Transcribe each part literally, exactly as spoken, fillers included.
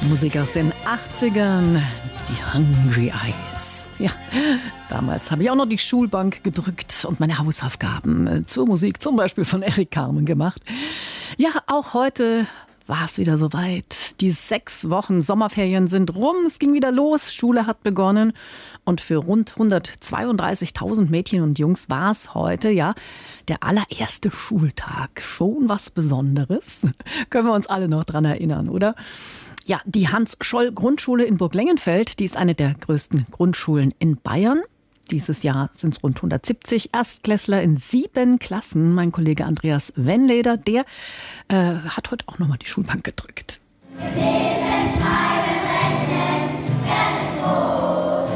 Musik aus den achtzigern, die Hungry Eyes. Ja, damals habe ich auch noch die Schulbank gedrückt und meine Hausaufgaben zur Musik, zum Beispiel von Eric Carmen, gemacht. Ja, auch heute war es wieder soweit. Die sechs Wochen Sommerferien sind rum, es ging wieder los, Schule hat begonnen. Und für rund hundertzweiunddreißigtausend Mädchen und Jungs war es heute, ja, der allererste Schultag. Schon was Besonderes. Können wir uns alle noch dran erinnern, oder? Ja, die Hans-Scholl-Grundschule in Burglengenfeld, die ist eine der größten Grundschulen in Bayern. Dieses Jahr sind es rund hundertsiebzig Erstklässler in sieben Klassen. Mein Kollege Andreas Wenleder, der äh, hat heute auch nochmal die Schulbank gedrückt. Lesen, schreiben, rechnen, werden groß.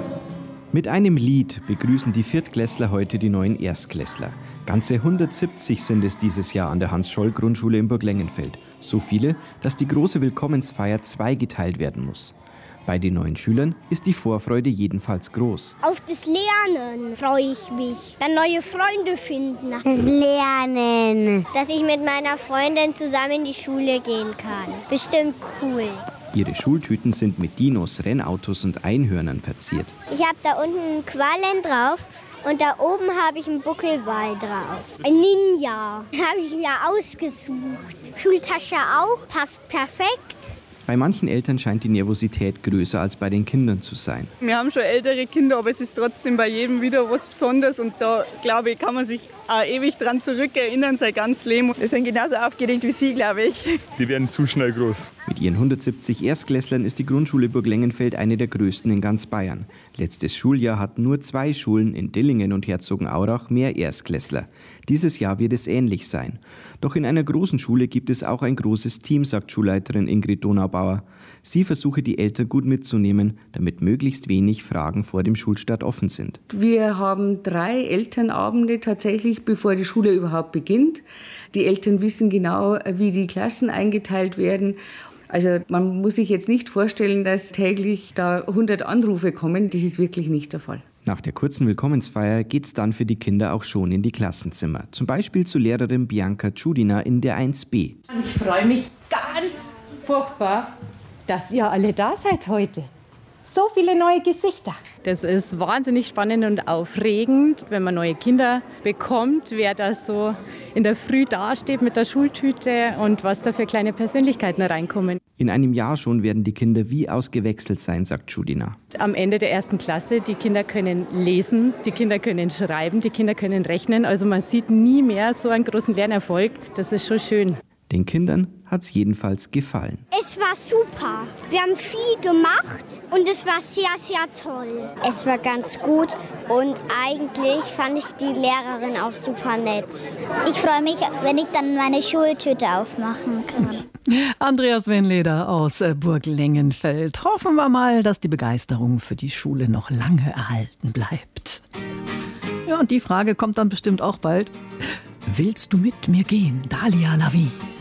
Mit einem Lied begrüßen die Viertklässler heute die neuen Erstklässler. Ganze hundertsiebzig sind es dieses Jahr an der Hans-Scholl-Grundschule in Burglengenfeld. So viele, dass die große Willkommensfeier zweigeteilt werden muss. Bei den neuen Schülern ist die Vorfreude jedenfalls groß. Auf das Lernen freue ich mich. Dann neue Freunde finden. Das Lernen. Dass ich mit meiner Freundin zusammen in die Schule gehen kann. Bestimmt cool. Ihre Schultüten sind mit Dinos, Rennautos und Einhörnern verziert. Ich habe da unten Quallen drauf. Und da oben habe ich einen Buckelwal drauf. Ein Ninja. Habe ich mir ausgesucht. Schultasche auch. Passt perfekt. Bei manchen Eltern scheint die Nervosität größer als bei den Kindern zu sein. Wir haben schon ältere Kinder, aber es ist trotzdem bei jedem wieder was Besonderes. Und da, glaube ich, kann man sich auch ewig dran zurückerinnern, sein ganzes Leben. Wir sind genauso aufgeregt wie Sie, glaube ich. Die werden zu schnell groß. Mit ihren hundertsiebzig Erstklässlern ist die Grundschule Burglengenfeld eine der größten in ganz Bayern. Letztes Schuljahr hatten nur zwei Schulen in Dillingen und Herzogenaurach mehr Erstklässler. Dieses Jahr wird es ähnlich sein. Doch in einer großen Schule gibt es auch ein großes Team, sagt Schulleiterin Ingrid Donaubauer. Sie versuche, die Eltern gut mitzunehmen, damit möglichst wenig Fragen vor dem Schulstart offen sind. Wir haben drei Elternabende tatsächlich, bevor die Schule überhaupt beginnt. Die Eltern wissen genau, wie die Klassen eingeteilt werden. Also man muss sich jetzt nicht vorstellen, dass täglich da hundert Anrufe kommen. Das ist wirklich nicht der Fall. Nach der kurzen Willkommensfeier geht's dann für die Kinder auch schon in die Klassenzimmer. Zum Beispiel zu Lehrerin Bianca Tschudina in der eins b. Ich freue mich ganz furchtbar, dass ihr alle da seid heute. So viele neue Gesichter. Das ist wahnsinnig spannend und aufregend, wenn man neue Kinder bekommt, wer da so in der Früh dasteht mit der Schultüte und was da für kleine Persönlichkeiten reinkommen. In einem Jahr schon werden die Kinder wie ausgewechselt sein, sagt Tschudina. Am Ende der ersten Klasse, die Kinder können lesen, die Kinder können schreiben, die Kinder können rechnen. Also man sieht nie mehr so einen großen Lernerfolg. Das ist schon schön. Den Kindern hat's jedenfalls gefallen. Es war super. Wir haben viel gemacht und es war sehr, sehr toll. Es war ganz gut und eigentlich fand ich die Lehrerin auch super nett. Ich freue mich, wenn ich dann meine Schultüte aufmachen kann. Andreas Wenleder aus Burglengenfeld. Hoffen wir mal, dass die Begeisterung für die Schule noch lange erhalten bleibt. Ja, und die Frage kommt dann bestimmt auch bald. Willst du mit mir gehen, Dalia Lavi?